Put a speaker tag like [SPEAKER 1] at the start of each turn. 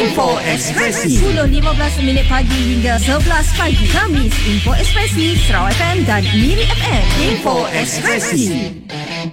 [SPEAKER 1] Info Ekspresi
[SPEAKER 2] 10.15 pagi hingga 11 pagi. Kamis, Info Ekspresi, Sarawak FM dan Miri FM.
[SPEAKER 1] Info Ekspresi.